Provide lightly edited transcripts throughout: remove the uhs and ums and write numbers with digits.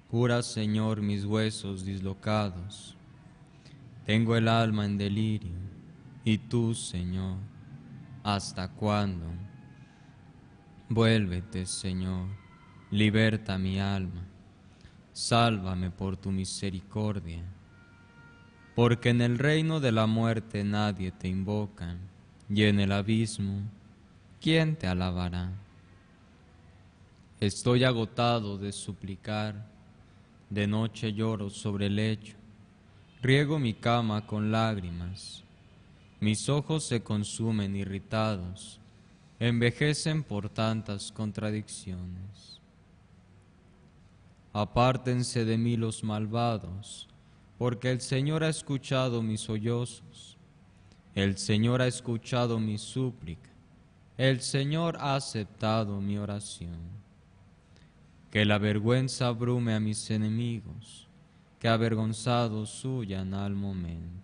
Cura, Señor, mis huesos dislocados. Tengo el alma en delirio. ¿Y tú, Señor, hasta cuándo? Vuélvete, Señor, liberta mi alma. Sálvame por tu misericordia. Porque en el reino de la muerte nadie te invoca, y en el abismo, ¿quién te alabará? Estoy agotado de suplicar, de noche lloro sobre el lecho, riego mi cama con lágrimas, mis ojos se consumen irritados, envejecen por tantas contradicciones. Apártense de mí los malvados, porque el Señor ha escuchado mis sollozos, el Señor ha escuchado mi súplica, el Señor ha aceptado mi oración. Que la vergüenza abrume a mis enemigos, que avergonzados huyan al momento.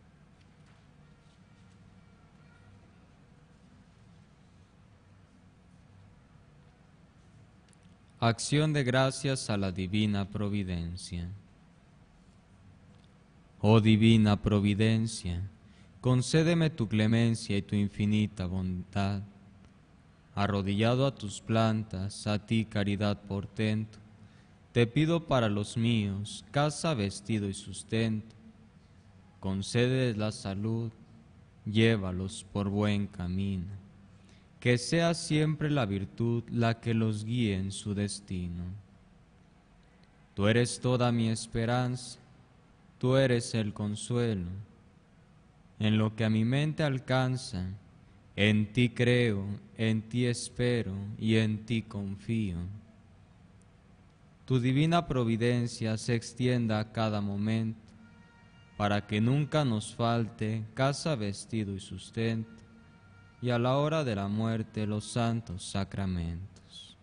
Acción de gracias a la divina providencia. Oh divina providencia, concédeme tu clemencia y tu infinita bondad. Arrodillado a tus plantas, a ti caridad portento, te pido para los míos casa, vestido y sustento. Concédeles la salud, llévalos por buen camino. Que sea siempre la virtud la que los guíe en su destino. Tú eres toda mi esperanza, tú eres el consuelo. En lo que a mi mente alcanza, en ti creo, en ti espero y en ti confío. Tu divina providencia se extienda a cada momento, para que nunca nos falte casa, vestido y sustento, y a la hora de la muerte los santos sacramentos.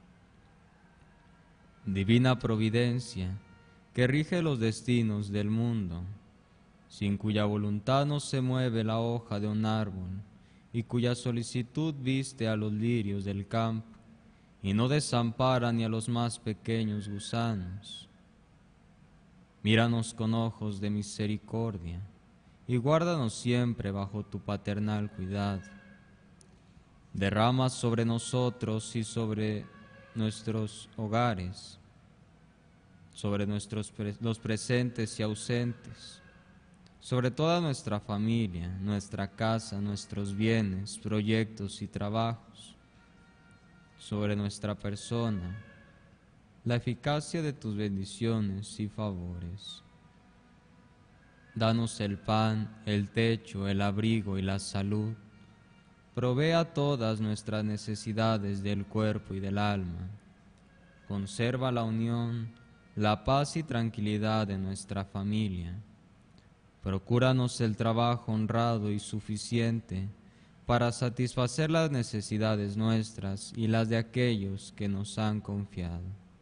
Divina providencia, que rige los destinos del mundo, sin cuya voluntad no se mueve la hoja de un árbol, y cuya solicitud viste a los lirios del campo, y no desampara ni a los más pequeños gusanos. Míranos con ojos de misericordia, y guárdanos siempre bajo tu paternal cuidado. Derrama sobre nosotros y sobre nuestros hogares, sobre los presentes y ausentes, sobre toda nuestra familia, nuestra casa, nuestros bienes, proyectos y trabajos, sobre nuestra persona, la eficacia de tus bendiciones y favores. Danos el pan, el techo, el abrigo y la salud. Provea todas nuestras necesidades del cuerpo y del alma. Conserva la unión, la paz y tranquilidad de nuestra familia. Procúranos el trabajo honrado y suficiente para satisfacer las necesidades nuestras y las de aquellos que nos han confiado.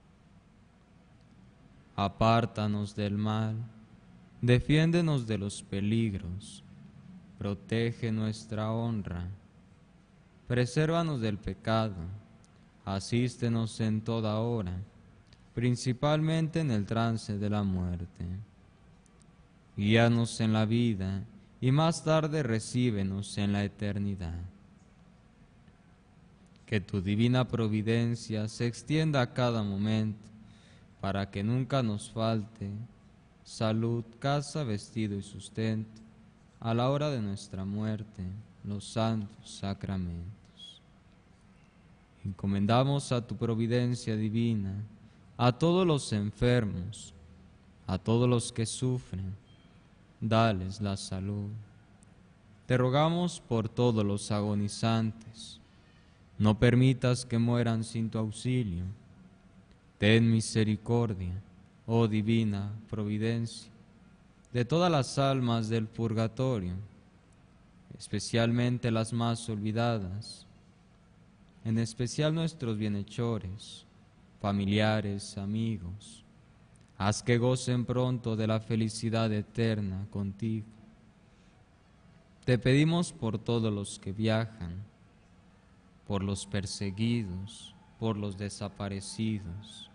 Apártanos del mal, defiéndenos de los peligros, protege nuestra honra, presérvanos del pecado, asístenos en toda hora, principalmente en el trance de la muerte. Guíanos en la vida y más tarde recíbenos en la eternidad. Que tu divina providencia se extienda a cada momento, para que nunca nos falte salud, casa, vestido y sustento, a la hora de nuestra muerte, los santos sacramentos. Encomendamos a tu providencia divina a todos los enfermos, a todos los que sufren, dales la salud. Te rogamos por todos los agonizantes, no permitas que mueran sin tu auxilio. Ten misericordia, oh divina providencia, de todas las almas del purgatorio, especialmente las más olvidadas, en especial nuestros bienhechores, familiares, amigos. Haz que gocen pronto de la felicidad eterna contigo. Te pedimos por todos los que viajan, por los perseguidos, por los desaparecidos,